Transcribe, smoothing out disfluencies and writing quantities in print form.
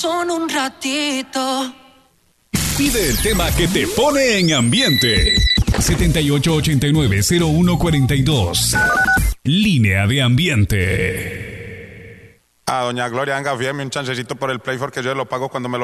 son un ratito. Pide el tema que te pone en ambiente. 7889-0142. Línea de ambiente. A doña Gloria, venga, fíjeme un chancecito por el Play, porque yo lo pago cuando me lo